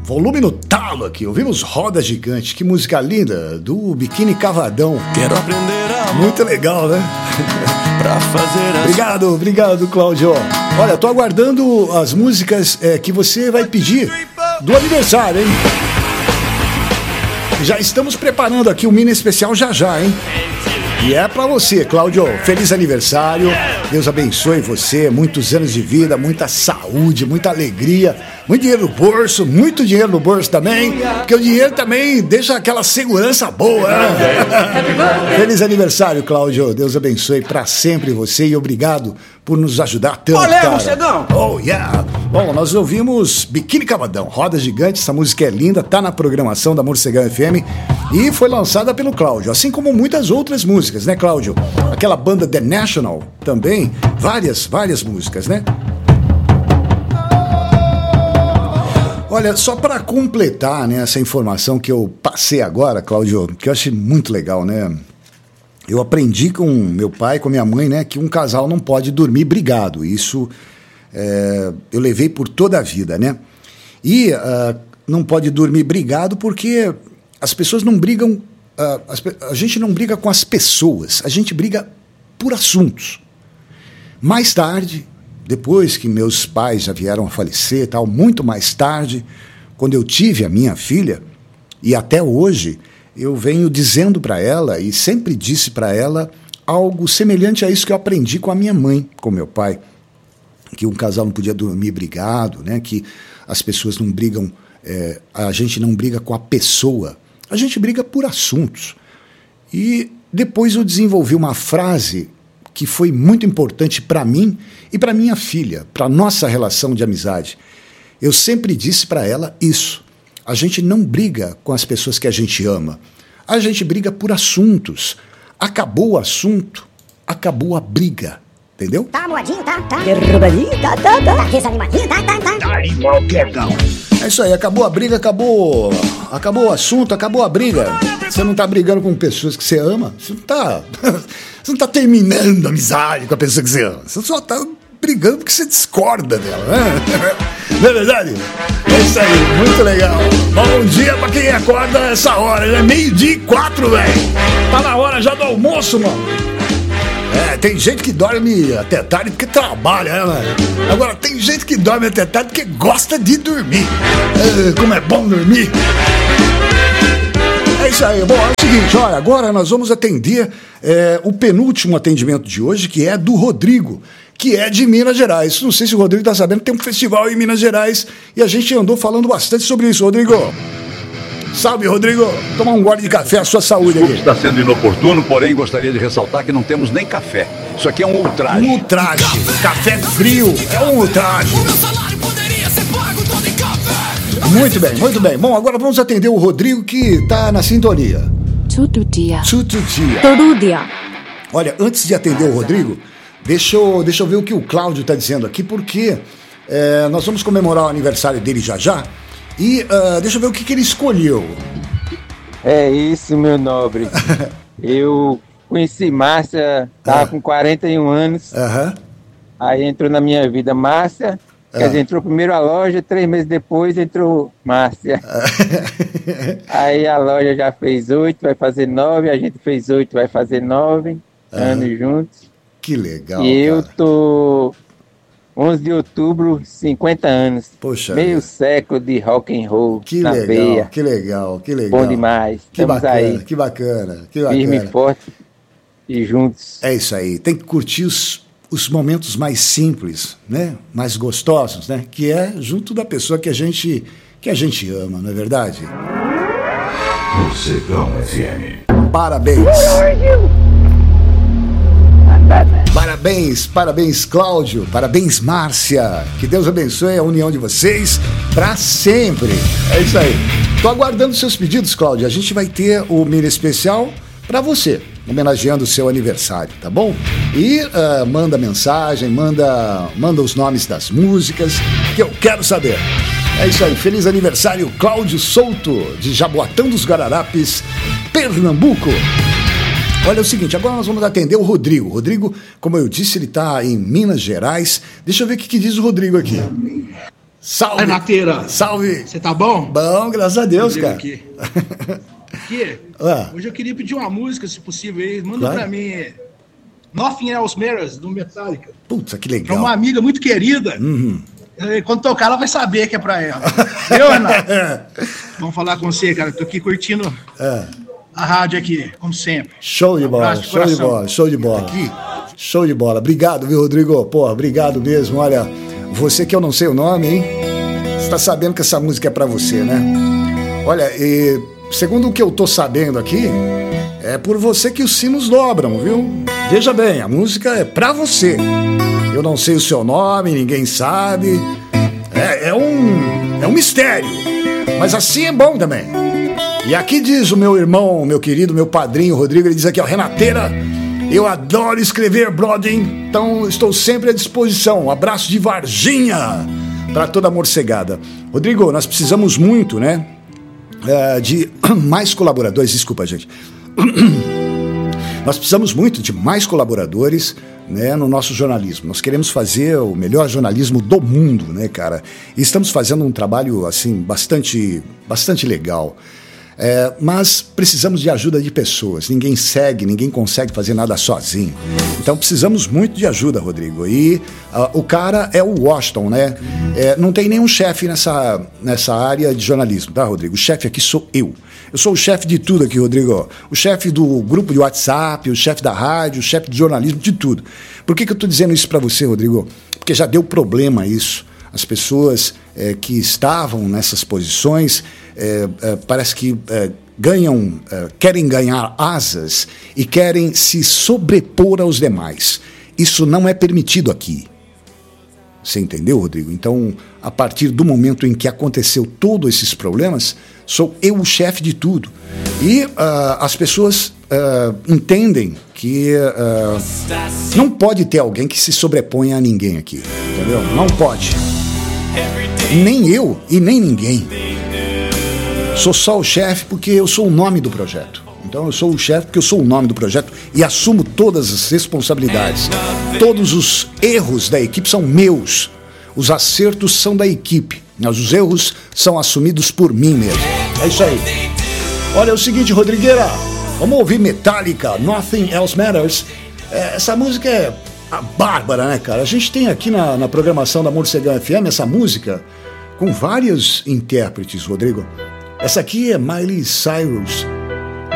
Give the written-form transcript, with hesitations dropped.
volume no talo aqui. Ouvimos Roda Gigante, que música linda, do Biquíni Cavadão. Quero aprender a amar. Muito legal, né? Pra fazer Obrigado, Cláudio. Olha, tô aguardando as músicas que você vai pedir do aniversário, hein? Já estamos preparando aqui o mini especial já, hein? E é pra você, Cláudio. Feliz aniversário. Deus abençoe você. Muitos anos de vida, muita saúde, muita alegria, muito dinheiro no bolso, muito dinheiro no bolso também. Porque o dinheiro também deixa aquela segurança boa, né? Feliz aniversário, Cláudio. Deus abençoe pra sempre você e obrigado por nos ajudar tanto, cara. Morcegão! Oh, yeah! Bom, nós ouvimos Biquíni Cavadão, Roda Gigante. Essa música é linda, tá na programação da Morcegão FM e foi lançada pelo Cláudio, assim como muitas outras músicas, né, Cláudio? Aquela banda The National também, várias músicas, né? Olha, só para completar, né, essa informação que eu passei agora, Cláudio, que eu achei muito legal, né? Eu aprendi com meu pai, com minha mãe, né, que um casal não pode dormir brigado. Isso eu levei por toda a vida, né? E não pode dormir brigado porque as pessoas não brigam, a gente não briga com as pessoas, a gente briga por assuntos. Mais tarde, depois que meus pais já vieram a falecer, tal, muito mais tarde, quando eu tive a minha filha, e até hoje, eu venho dizendo para ela, e sempre disse para ela, algo semelhante a isso que eu aprendi com a minha mãe, com meu pai, que um casal não podia dormir brigado, né? Que as pessoas não brigam, a gente não briga com a pessoa, a gente briga por assuntos. E depois eu desenvolvi uma frase que foi muito importante para mim e para minha filha, para nossa relação de amizade. Eu sempre disse para ela isso: a gente não briga com as pessoas que a gente ama, a gente briga por assuntos. Acabou o assunto, acabou a briga. Entendeu? Tá moadinho, tá? Derrubadinho, tá. Tá desanimadinho, tá. Tá igual quieto. É isso aí, acabou a briga, acabou o assunto, acabou a briga. Você não tá brigando com pessoas que você ama, você não tá terminando a amizade com a pessoa que você ama. Você só tá brigando porque você discorda dela, né? Não é verdade? É isso aí, muito legal. Bom dia pra quem acorda essa hora, né? 12:04, velho. Tá na hora já do almoço, mano. Tem gente que dorme até tarde porque trabalha, né, mano? Agora, tem gente que dorme até tarde porque gosta de dormir. Como é bom dormir. É isso aí. Bom, é o seguinte, olha, agora nós vamos atender o penúltimo atendimento de hoje, que é do Rodrigo, que é de Minas Gerais. Não sei se o Rodrigo tá sabendo que tem um festival em Minas Gerais e a gente andou falando bastante sobre isso, Rodrigo. Salve, Rodrigo. Tomar um gole de café, a sua saúde aí. Está sendo inoportuno, porém gostaria de ressaltar que não temos nem café. Isso aqui é um ultraje. Um ultraje. Café frio é um ultraje. Muito bem, muito bem. Bom, agora vamos atender o Rodrigo, que está na sintonia. Todo dia. Todo dia. Olha, antes de atender o Rodrigo, deixa eu ver o que o Cláudio está dizendo aqui, porque nós vamos comemorar o aniversário dele já. E deixa eu ver o que ele escolheu. É isso, meu nobre. Eu conheci Márcia, estava com 41 anos. Aí entrou na minha vida Márcia. Quer dizer, entrou primeiro a loja, 3 meses depois entrou Márcia. Aí a loja já fez 8, vai fazer 9. A gente fez 8, vai fazer 9 anos juntos. Que legal, e eu tô 11 de outubro, 50 anos. Poxa, meio século de rock and roll na veia. Que legal. Bom demais. Estamos aí. Que bacana. Firme e forte e juntos. É isso aí. Tem que curtir os momentos mais simples, né? Mais gostosos, né? Que é junto da pessoa que a gente ama, não é verdade? Morcegão FM. Parabéns. Parabéns, Cláudio. Parabéns, Márcia. Que Deus abençoe a união de vocês para sempre. É isso aí. Tô aguardando seus pedidos, Cláudio. A gente vai ter o mini especial para você, homenageando o seu aniversário, tá bom? E manda mensagem, manda os nomes das músicas, que eu quero saber. É isso aí. Feliz aniversário, Cláudio Souto, de Jaboatão dos Guararapes, Pernambuco. Olha, é o seguinte, agora nós vamos atender o Rodrigo. Rodrigo, como eu disse, ele está em Minas Gerais. Deixa eu ver o que diz o Rodrigo aqui. Salve! Renateira! Salve! Você tá bom? Bom, graças a Deus, cara. Aqui. Hoje eu queria pedir uma música, se possível, aí. Manda pra mim Nothing Else Matters, do Metallica. Putz, que legal. É uma amiga muito querida. Quando tocar, ela vai saber que é pra ela. Eu, Renato? Vamos falar com você, cara. Tô aqui curtindo a rádio aqui, como sempre. Show de bola, show de bola, show de bola. Aqui. Show de bola. Obrigado, viu, Rodrigo? Pô, obrigado mesmo. Olha, você que eu não sei o nome, hein? Você tá sabendo que essa música é pra você, né? Olha, e segundo o que eu tô sabendo aqui, é por você que os sinos dobram, viu? Veja bem, a música é pra você. Eu não sei o seu nome, ninguém sabe. É um mistério. Mas assim é bom também. E aqui diz o meu irmão, meu querido, meu padrinho Rodrigo, ele diz aqui, ó, Renateira, eu adoro escrever, brother, então estou sempre à disposição. Um abraço de Varginha para toda a morcegada. Rodrigo, nós precisamos muito, né, de mais colaboradores, desculpa, gente. Nós precisamos muito de mais colaboradores, né, no nosso jornalismo. Nós queremos fazer o melhor jornalismo do mundo, né, cara? E estamos fazendo um trabalho, assim, bastante legal. Mas precisamos de ajuda de pessoas. Ninguém consegue fazer nada sozinho. Então precisamos muito de ajuda, Rodrigo. E o cara é o Washington, né? Não tem nenhum chefe nessa área de jornalismo, tá, Rodrigo? O chefe aqui sou eu. Eu sou o chefe de tudo aqui, Rodrigo. O chefe do grupo de WhatsApp, o chefe da rádio, o chefe de jornalismo, de tudo. Por que eu estou dizendo isso para você, Rodrigo? Porque já deu problema isso. As pessoas que estavam nessas posições parece que querem ganhar asas e querem se sobrepor aos demais. Isso não é permitido aqui. Você entendeu, Rodrigo? Então, a partir do momento em que aconteceu todos esses problemas, sou eu o chefe de tudo. E as pessoas entendem que não pode ter alguém que se sobreponha a ninguém aqui. Entendeu? Não pode. Nem eu e nem ninguém. Sou só o chefe porque eu sou o nome do projeto. Então eu sou o chefe porque eu sou o nome do projeto e assumo todas as responsabilidades. Todos os erros da equipe são meus. Os acertos são da equipe. Mas os erros são assumidos por mim mesmo. É isso aí. Olha, é o seguinte, Rodrigueira. Vamos ouvir Metallica, Nothing Else Matters. Essa música é a bárbara, né, cara? A gente tem aqui na programação da Morcegão FM essa música com vários intérpretes, Rodrigo. Essa aqui é Miley Cyrus